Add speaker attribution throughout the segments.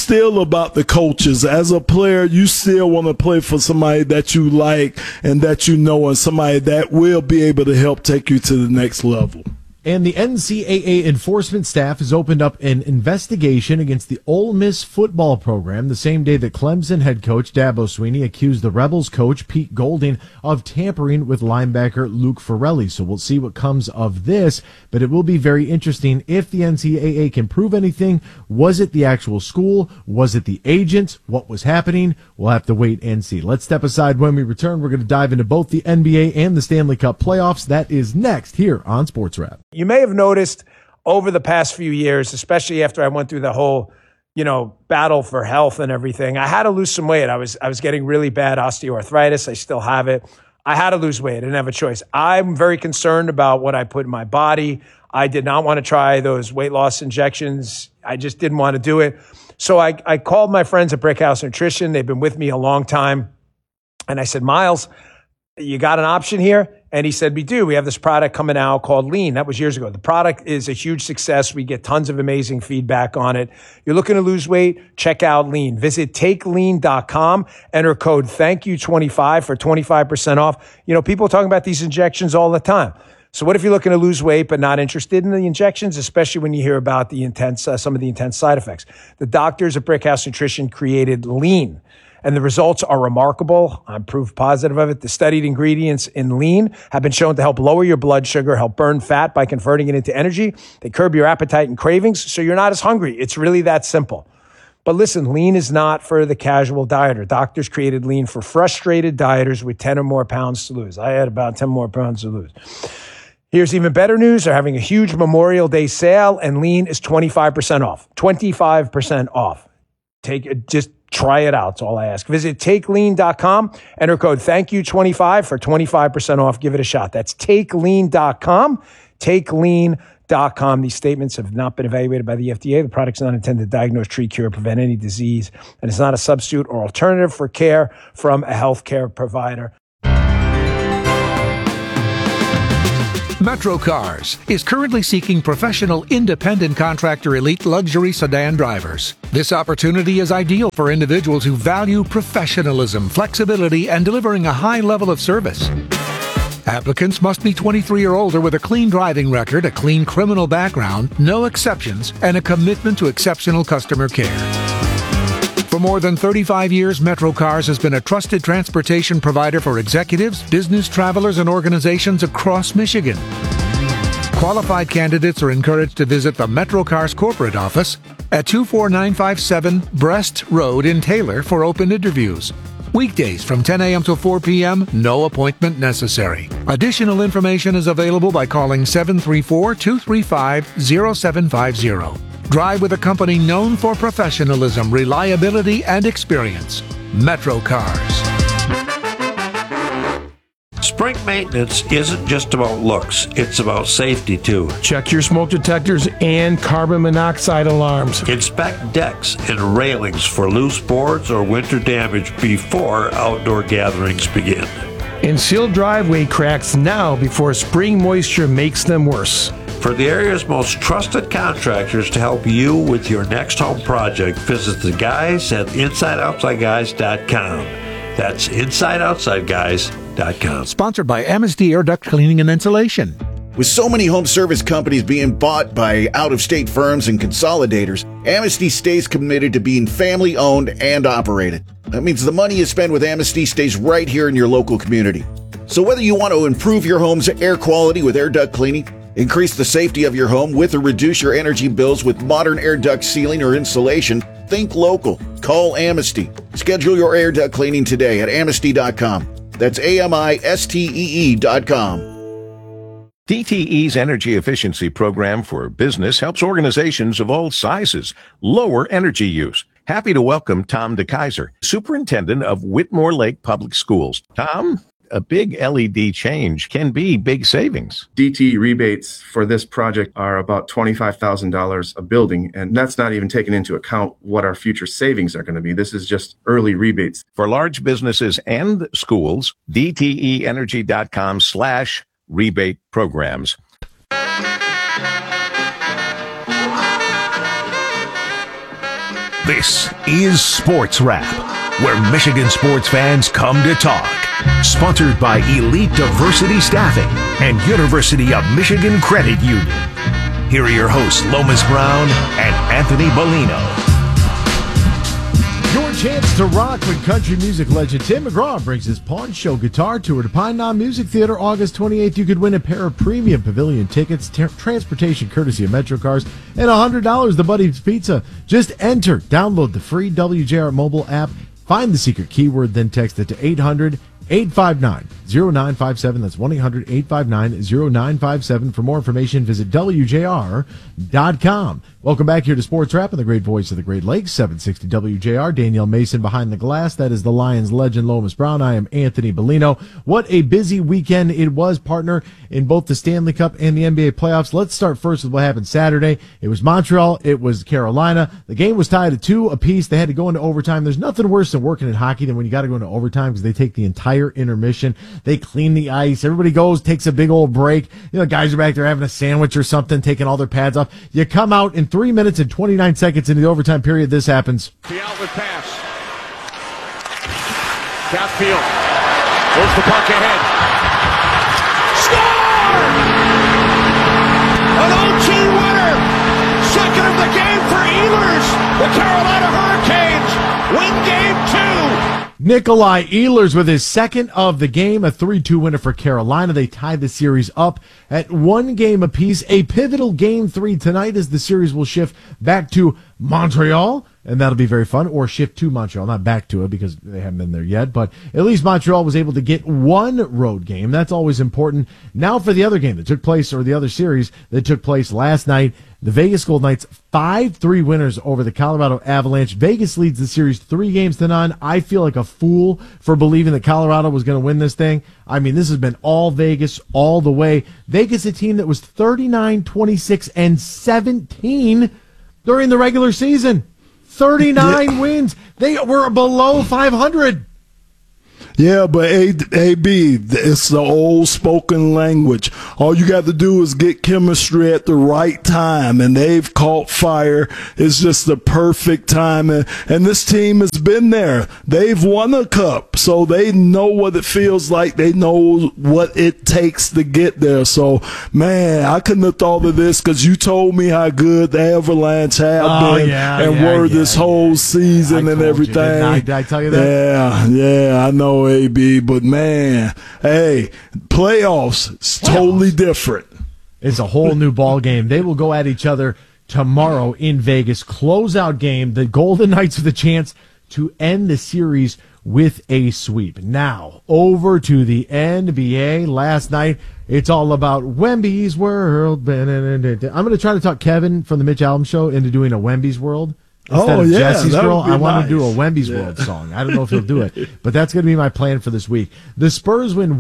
Speaker 1: still about the coaches. As a player, you still want to play for somebody that you like and that you know, and somebody that will be able to help take you to the next level.
Speaker 2: And the NCAA enforcement staff has opened up an investigation against the Ole Miss football program the same day that Clemson head coach Dabo Swinney accused the Rebels coach Pete Golding of tampering with linebacker Luke Farrelly. So we'll see what comes of this, but it will be very interesting if the NCAA can prove anything. Was it the actual school? Was it the agents? What was happening? We'll have to wait and see. Let's step aside. When we return, we're going to dive into both the NBA and the Stanley Cup playoffs. That is next here on Sports Wrap.
Speaker 3: You may have noticed over the past few years, especially after I went through the whole, battle for health and everything, I had to lose some weight. I was getting really bad osteoarthritis. I still have it. I had to lose weight. I didn't have a choice. I'm very concerned about what I put in my body. I did not want to try those weight loss injections. I just didn't want to do it. So I called my friends at Brickhouse Nutrition. They've been with me a long time. And I said, Miles, you got an option here? And he said, we do. We have this product coming out called Lean. That was years ago. The product is a huge success. We get tons of amazing feedback on it. You're looking to lose weight? Check out Lean. Visit takelean.com. Enter code THANKYOU25 for 25% off. People are talking about these injections all the time. So what if you're looking to lose weight but not interested in the injections, especially when you hear about the some of the intense side effects? The doctors at Brickhouse Nutrition created Lean, and the results are remarkable. I'm proof positive of it. The studied ingredients in Lean have been shown to help lower your blood sugar, help burn fat by converting it into energy. They curb your appetite and cravings, so you're not as hungry. It's really that simple. But listen, Lean is not for the casual dieter. Doctors created Lean for frustrated dieters with 10 or more pounds to lose. I had about 10 more pounds to lose. Here's even better news. They're having a huge Memorial Day sale, and Lean is 25% off. 25% off. Just try it out. That's all I ask. Visit takelean.com. Enter code THANKYOU25 for 25% off. Give it a shot. That's takelean.com. Takelean.com. These statements have not been evaluated by the FDA. The product's not intended to diagnose, treat, cure, or prevent any disease, and it's not a substitute or alternative for care from a healthcare provider.
Speaker 4: Metro Cars is currently seeking professional independent contractor elite luxury sedan drivers. This opportunity is ideal for individuals who value professionalism, flexibility, and delivering a high level of service. Applicants must be 23 or older with a clean driving record, a clean criminal background, no exceptions, and a commitment to exceptional customer care. For more than 35 years, Metro Cars has been a trusted transportation provider for executives, business travelers, and organizations across Michigan. Qualified candidates are encouraged to visit the Metro Cars corporate office at 24957 Brest Road in Taylor for open interviews. Weekdays from 10 a.m. to 4 p.m., no appointment necessary. Additional information is available by calling 734-235-0750. Drive with a company known for professionalism, reliability, and experience. Metro Cars.
Speaker 5: Spring maintenance isn't just about looks, it's about safety too.
Speaker 6: Check your smoke detectors and carbon monoxide alarms.
Speaker 5: Inspect decks and railings for loose boards or winter damage before outdoor gatherings begin.
Speaker 6: And seal driveway cracks now before spring moisture makes them worse.
Speaker 5: For the area's most trusted contractors to help you with your next home project, visit the guys at InsideOutsideGuys.com. That's InsideOutsideGuys.com.
Speaker 4: Sponsored by Amnesty Air Duct Cleaning and Insulation.
Speaker 7: With so many home service companies being bought by out-of-state firms and consolidators, Amnesty stays committed to being family-owned and operated. That means the money you spend with Amnesty stays right here in your local community. So whether you want to improve your home's air quality with air duct cleaning, increase the safety of your home with or reduce your energy bills with modern air duct sealing or insulation, think local. Call Amnesty. Schedule your air duct cleaning today at amnesty.com. That's AMISTEE.com.
Speaker 8: DTE's Energy Efficiency Program for Business helps organizations of all sizes lower energy use. Happy to welcome Tom DeKaiser, Superintendent of Whitmore Lake Public Schools. Tom, a big LED change can be big savings.
Speaker 9: DTE rebates for this project are about $25,000 a building, and that's not even taking into account what our future savings are going to be. This is just early rebates.
Speaker 8: For large businesses and schools, DTEenergy.com/rebate programs.
Speaker 10: This is Sports Wrap, where Michigan sports fans come to talk. Sponsored by Elite Diversity Staffing and University of Michigan Credit Union. Here are your hosts, Lomas Brown and Anthony Bellino.
Speaker 2: Your chance to rock when country music legend Tim McGraw brings his Pawn Show Guitar Tour to Pine Knob Music Theater August 28th. You could win a pair of premium pavilion tickets, transportation courtesy of MetroCars, and $100 the Buddy's Pizza. Just enter, download the free WJR mobile app, find the secret keyword, then text it to 800-859-0957. That's 1-800-859-0957. For more information, visit WJR.com. Welcome back here to Sports Wrap and the great voice of the Great Lakes, 760 WJR. Danielle Mason behind the glass. That is the Lions legend, Lomas Brown. I am Anthony Bellino. What a busy weekend it was, partner, in both the Stanley Cup and the NBA playoffs. Let's start first with what happened Saturday. It was Montreal. It was Carolina. The game was tied at 2 apiece. They had to go into overtime. There's nothing worse than working in hockey than when you got to go into overtime because they take the entire intermission. They clean the ice. Everybody goes, takes a big old break. You know, guys are back there having a sandwich or something, taking all their pads off. You come out in 3 minutes and 29 seconds into the overtime period. This happens.
Speaker 11: The outlet pass. Downfield. Moves the puck ahead. Score! An OT winner. Second of the game for Ehlers. The Carolina Hurricanes win game 2.
Speaker 2: Nikolai Ehlers with his second of the game, a 3-2 winner for Carolina. They tied the series up at 1 game apiece. A pivotal game 3 tonight as the series will shift back to Montreal, and that'll be very fun, or shift to Montreal, not back to it because they haven't been there yet, but at least Montreal was able to get 1 road game. That's always important. Now for the other game that took place, or the other series that took place last night, the Vegas Golden Knights 5-3 winners over the Colorado Avalanche. Vegas leads the series 3-0. I feel like a fool for believing that Colorado was going to win this thing. I mean, this has been all Vegas all the way. Vegas, a team that was 39-26-17 during the regular season. 39 wins. They were below 500.
Speaker 1: Yeah, but AB, it's the old spoken language. All you got to do is get chemistry at the right time, and they've caught fire. It's just the perfect time, and this team has been there. They've won a cup, so they know what it feels like. They know what it takes to get there. So, man, I couldn't have thought of this because you told me how good the Avalanche have been were this whole season and everything.
Speaker 2: Did I tell you that?
Speaker 1: Yeah, I know. AB, but man, hey, playoffs, it's totally different.
Speaker 2: It's a whole new ball game. They will go at each other tomorrow in Vegas. Closeout game. The Golden Knights with a chance to end the series with a sweep. Now, over to the NBA. Last night, it's all about Wemby's World. I'm going to try to talk Kevin from the Mitch Albom Show into doing a Wemby's World. Instead of Jesse's Girl, I want to do a Wemby's World song. I don't know if he'll do it, but that's going to be my plan for this week. The Spurs win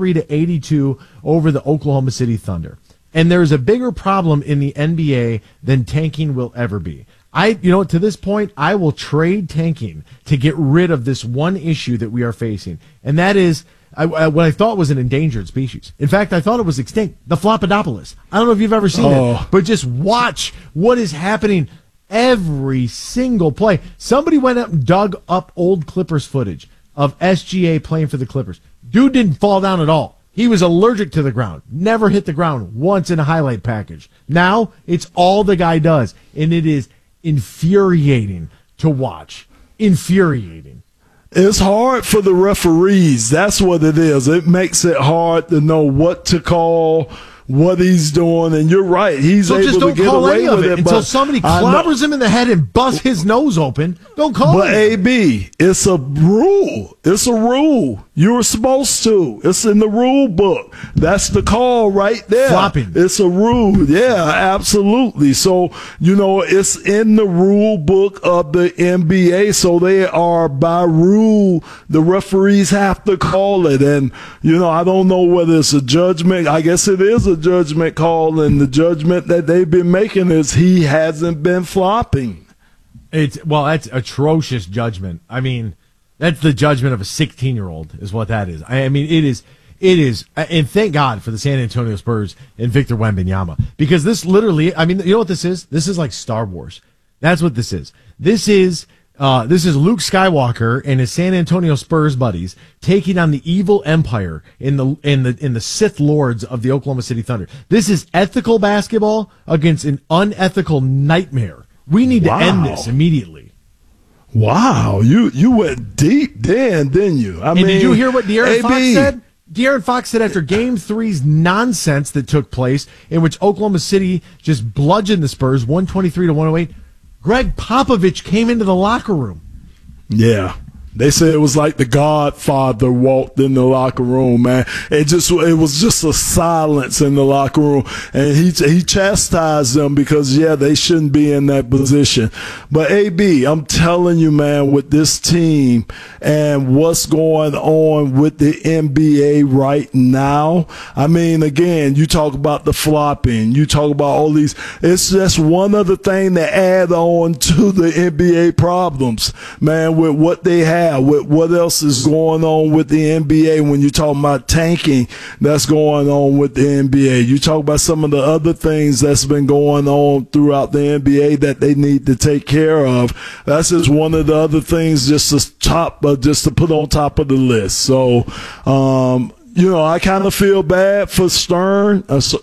Speaker 2: 103-82 over the Oklahoma City Thunder. And there's a bigger problem in the NBA than tanking will ever be. To this point, I will trade tanking to get rid of this one issue that we are facing. And that is what I thought was an endangered species. In fact, I thought it was extinct. The Flopodopolis. I don't know if you've ever seen it, but just watch what is happening. Every single play. Somebody went up and dug up old Clippers footage of SGA playing for the Clippers. Dude didn't fall down at all. He was allergic to the ground. Never hit the ground once in a highlight package. Now, it's all the guy does. And it is infuriating to watch. Infuriating.
Speaker 1: It's hard for the referees. That's what it is. It makes it hard to know what to call, what he's doing, and you're right. He's able to get away with it
Speaker 2: until somebody clobbers him in the head and busts his nose open. Don't call him.
Speaker 1: But AB, it's a rule. It's a rule. You were supposed to. It's in the rule book. That's the call right there.
Speaker 2: Flopping.
Speaker 1: It's a rule. Yeah, absolutely. So, it's in the rule book of the NBA. So they are, by rule, the referees have to call it. And, I don't know whether it's a judgment. I guess it is a judgment call. And the judgment that they've been making is he hasn't been flopping.
Speaker 2: That's atrocious judgment. I mean, that's the judgment of a 16-year-old is what that is. I mean, it is, and thank God for the San Antonio Spurs and Victor Wembanyama, because this literally, you know what this is? This is like Star Wars. That's what this is. This is Luke Skywalker and his San Antonio Spurs buddies taking on the evil empire in the Sith Lords of the Oklahoma City Thunder. This is ethical basketball against an unethical nightmare. We need to end this immediately.
Speaker 1: Wow, you went deep then, didn't you? I mean,
Speaker 2: did you hear what De'Aaron Fox said? De'Aaron Fox said after Game 3's nonsense that took place, in which Oklahoma City just bludgeoned the Spurs 123-108, Greg Popovich came into the locker room.
Speaker 1: Yeah. They said it was like the Godfather walked in the locker room, man. It was just a silence in the locker room. And he chastised them because, yeah, they shouldn't be in that position. But, AB, I'm telling you, man, with this team and what's going on with the NBA right now, I mean, again, you talk about the flopping. You talk about all these. It's just one other thing to add on to the NBA problems, man, with what they have. With what else is going on with the NBA when you talk about tanking that's going on with the NBA. You talk about some of the other things that's been going on throughout the NBA that they need to take care of. That's just one of the other things just to put on top of the list. So, I kind of feel bad for Stern.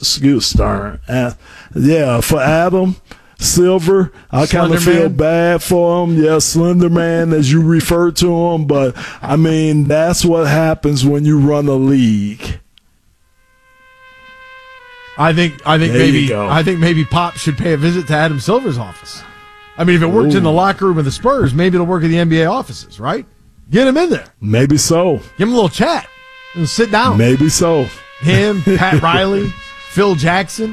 Speaker 1: For Adam Silver. I kind of feel bad for him. Yeah, Slender Man, as you refer to him. But, I mean, that's what happens when you run a league.
Speaker 2: I think maybe Pop should pay a visit to Adam Silver's office. I mean, if it worked in the locker room of the Spurs, maybe it'll work in the NBA offices, right? Get him in there.
Speaker 1: Maybe so.
Speaker 2: Give him a little chat and sit down.
Speaker 1: Maybe so.
Speaker 2: Him, Pat Riley, Phil Jackson.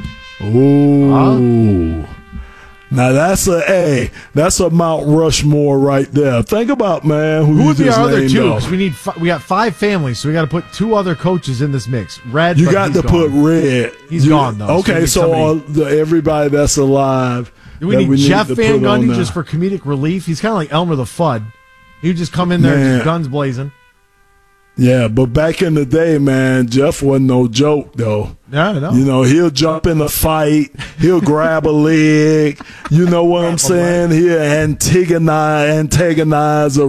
Speaker 1: Ooh. Now that's a Mount Rushmore right there. Think about, man, who
Speaker 2: would be our other two? Because we got 5 families, so we got to put 2 other coaches in this mix. Red,
Speaker 1: you got to put Red.
Speaker 2: He's gone though.
Speaker 1: Okay, so everybody that's alive.
Speaker 2: Do we need Jeff Van Gundy just for comedic relief? He's kind of like Elmer the Fudd. He would just come in there, just guns blazing.
Speaker 1: Yeah, but back in the day, man, Jeff wasn't no joke, though.
Speaker 2: Yeah, I know.
Speaker 1: He'll jump in a fight. He'll grab a leg. You know what I'm saying? He'll antagonize a